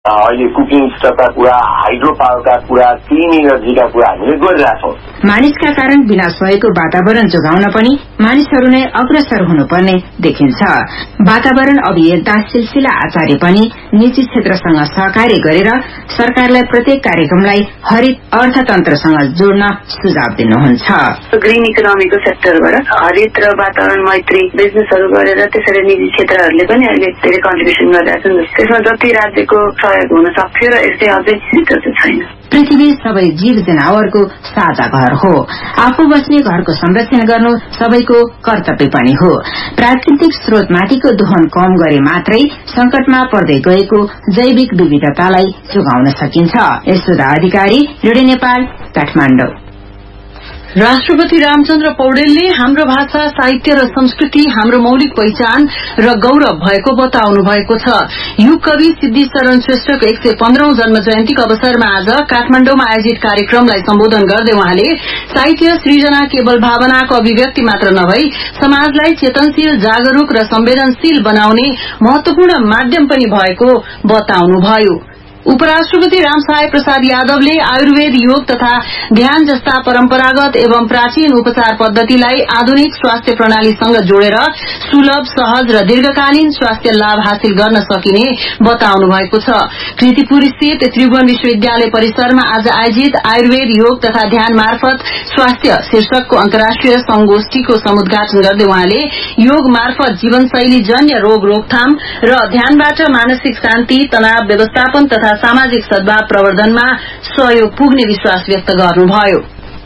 अहिले कुकिङ स्टोभका कुरा, हाइड्रो पावरका कुरा, क्लिन एनर्जीका कुरा हामीले गरिरहेछौं। मानिसका कारण विनाश भएको वातावरण जोगाउन पनि मानिसहरू नै अग्रसर हुनुपर्ने देखिन्छ। वातावरण अभियन्ता सिलसिला आचार्य पनि निजी क्षेत्रसँग सहकार्य गरेर सरकारलाई प्रत्येक कार्यक्रमलाई हरित अर्थतन्त्रसँग जोड्न सुझाव दिनुहुन्छ। ग्रीन इकोनोमीको सेक्टरबाट हरित र वातावरण मैत्री बिजनेसहरू गरेर त्यसरी निजी क्षेत्रहरूले पनि अहिले धेरै कन्ट्रिब्युसन गरिरहेका छन्। त्यसमा जति राज्यको सहयोग हुन सक्थ्यो र यस्तै अझै छिटो छैन। पृथ्वी सबै जीव जनावरको साझा घर हो। आफू बस्ने घरको संरक्षण गर्नु सबैको कर्तव्य पनि हो। प्राकृतिक स्रोतमाथिको दोहन कम गरे मात्रै संकटमा पर्दै गएको जैविक विविधतालाई जोगाउन सकिन्छ। यशोदा अधिकारी, रेडियो नेपाल, काठमाडौँ। राष्ट्रपति रामचन्द्र पौडेलले हाम्रो भाषा, साहित्य र संस्कृति हाम्रो मौलिक पहिचान र गौरव भएको बताउनु भएको छ। युग कवि सिद्धिशरण श्रेष्ठको 115औं जन्म जयन्तीको अवसरमा आज काठमाडौँमा आयोजित कार्यक्रमलाई सम्बोधन गर्दै उहाँले साहित्य सृजना केवल भावनाको अभिव्यक्ति मात्र नभई समाजलाई चेतनशील, जागरूक र संवेदनशील बनाउने महत्वपूर्ण माध्यम पनि भएको बताउनुभयो। उपराष्ट्रपति रामसहाय प्रसाद यादवले आयुर्वेद, योग तथा ध्यान जस्ता परम्परागत एवं प्राचीन उपचार पद्धतिलाई आधुनिक स्वास्थ्य प्रणालीसँग जोडेर सुलभ, सहज र दीर्घकालीन स्वास्थ्य लाभ हासिल गर्न सकिने बताउनु भएको छ। कृतिपुर स्थित त्रिभुवन विश्वविद्यालय परिसरमा आज आयोजित आयुर्वेद, योग तथा ध्यान मार्फत स्वास्थ्य शीर्षकको अन्तर्राष्ट्रिय संगोष्ठीको समुद्घाटन गर्दै उहाँले योग मार्फत जीवनशैली जन्य रोग रोकथाम र ध्यानबाट मानसिक शान्ति, तनाव व्यवस्थापन तथा सामाजिक सद्भाव प्रवर्धनमा सहयोग पुग्ने विश्वास व्यक्त गर्नुभयो।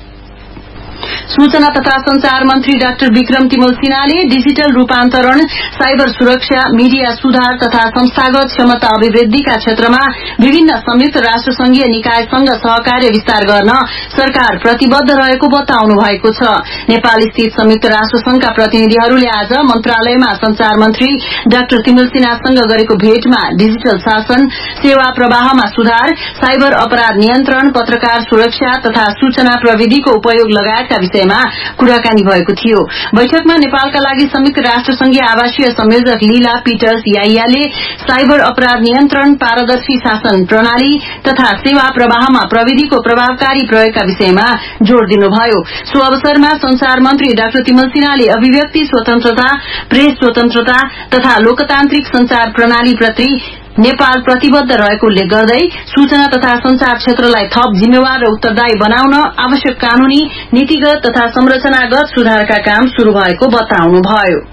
सूचना तथा संचार मन्त्री डाक्टर विक्रम तिमल सिन्हाले डिजिटल रूपान्तरण, साइबर सुरक्षा, मीडिया सुधार तथा संस्थागत क्षमता अभिवृद्धिका क्षेत्रमा विभिन्न संयुक्त राष्ट्र संघीय निकायसँग सहकार्य विस्तार गर्न सरकार प्रतिबद्ध रहेको बताउनु भएको छ। नेपाल स्थित संयुक्त राष्ट्र संघका प्रतिनिधिहरूले आज मन्त्रालयमा संचार मन्त्री डाक्टर तिमल सिन्हासँग गरेको भेटमा डिजिटल शासन, सेवा प्रवाहमा सुधार, साइबर अपराध नियन्त्रण, पत्रकार सुरक्षा तथा सूचना प्रविधिको उपयोग लगायतका विषयमा कुराकानी भएको थियो। बैठकमा नेपालका लागि संयुक्त राष्ट्र संघीय आवासीय संयोजक लीला पीटर्स याइयाले साइबर अपराध नियन्त्रण, पारदर्शी शासन प्रणाली तथा सेवा प्रवाहमा प्रविधिको प्रभावकारी प्रयोगका विषयमा जोड़ दिनुभयो। सो अवसरमा संचार मन्त्री डाक्टर तिमल सिन्हाले अभिव्यक्ति स्वतन्त्रता, प्रेस स्वतन्त्रता तथा लोकतान्त्रिक संचार प्रणालीप्रति नेपाल प्रतिबद्ध रहेको उल्लेख गर्दै सूचना तथा संचार क्षेत्रलाई थप जिम्मेवार र उत्तरदायी बनाउन आवश्यक कानूनी, नीतिगत तथा संरचनागत सुधारका काम शुरू भएको बताउनुभयो।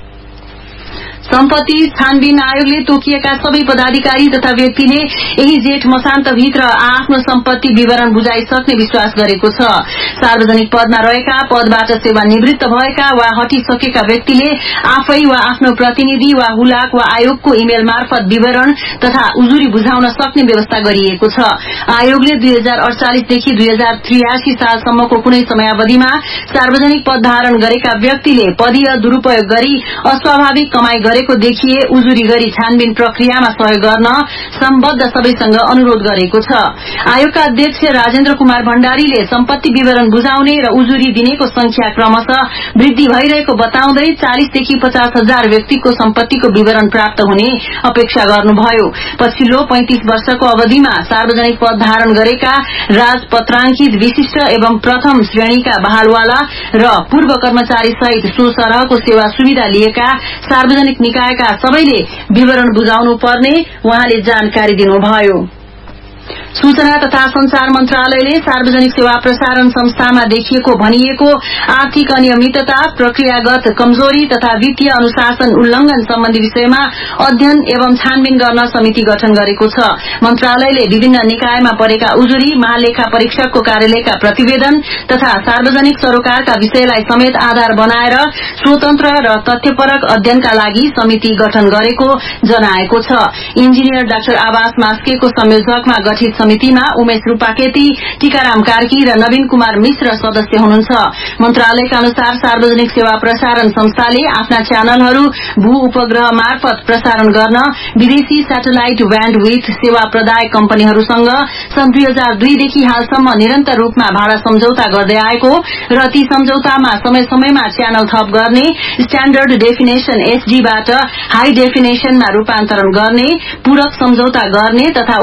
सम्पत्ति छानबिन आयोगले तोकिएका सबै पदाधिकारी तथा व्यक्तिले यही जेठ मसान्तभित्र आफ्नो सम्पत्ति विवरण बुझाइसक्ने विश्वास गरेको छ। सार्वजनिक पदमा रहेका, पदबाट सेवानिवृत्त भएका वा हटिसकेका व्यक्तिले आफै वा आफ्नो प्रतिनिधि वा हुलाक वा आयोगको इमेल मार्फत विवरण तथा उजुरी बुझाउन सक्ने व्यवस्था गरिएको छ। आयोगले 2048 देखि 2083 सालसम्मको कुनै समयावधिमा सार्वजनिक पद धारण गरेका व्यक्तिले पदीय दुरूपयोग गरी अस्वाभाविक कमाई गरेको देखिए उजुरी गरी छानबिन प्रक्रियामा सहयोग गर्न सम्बद्ध सबैसँग अनुरोध गरेको छ। आयोगका अध्यक्ष राजेन्द्र कुमार भण्डारीले सम्पत्ति विवरण बुझाउने र उजुरी दिनेको संख्या क्रमशः वृद्धि भइरहेको बताउँदै 40 देखि 50 हजार व्यक्तिको सम्पत्तिको विवरण प्राप्त हुने अपेक्षा गर्नुभयो। पछिल्लो 35 वर्षको अवधिमा सार्वजनिक पद धारण गरेका राजपत्रांकित विशिष्ट एवं प्रथम श्रेणीका बहालवाला र पूर्व कर्मचारी सहित सो सरहको सेवा सुविधा लिएका सार्वजनिक निकायका सबैले विवरण बुझाउनु पर्ने उहाँले जानकारी दिनुभयो। सूचना तथा संचार मन्त्रालयले सार्वजनिक सेवा प्रसारण संस्थामा देखिएको भनिएको आर्थिक अनियमितता, प्रक्रियागत कमजोरी तथा वित्तीय अनुशासन उल्लंघन सम्बन्धी विषयमा अध्ययन एवं छानबिन गर्न समिति गठन गरेको छ। मन्त्रालयले विभिन्न निकायमा परेका उजुरी, महालेखा परीक्षकको कार्यालयका प्रतिवेदन तथा सार्वजनिक सरोकारका विषयलाई समेत आधार बनाएर स्वतन्त्र र तथ्यपरक अध्ययनका लागि समिति गठन गरेको जनाएको छ। इन्जिनियर डाक्टर आवास मास्केको संयोजकमा गठित समितिमा उमेश रूपाकेती, टीकाराम कार्की र नवीन कुमार मिश्र सदस्य हुनुहुन्छ। मन्त्रालयका अनुसार सार्वजनिक सेवा प्रसारण संस्थाले आफ्ना च्यानलहरू भू उपग्रह मार्फत प्रसारण गर्न विदेशी सैटेलाइट ब्यान्डविड्थ सेवा प्रदायक कम्पनीहरूसँग सन् 2002 देखि हालसम्म निरन्तर रूपमा भाडा सम्झौता गर्दै आएको र ती सम्झौतामा समय समयमा च्यानल थप गर्ने, स्ट्याण्डर्ड डेफिनेशन HD बाट हाई डेफिनेशनमा रूपान्तरण गर्ने, पूरक सम्झौता गर्ने तथा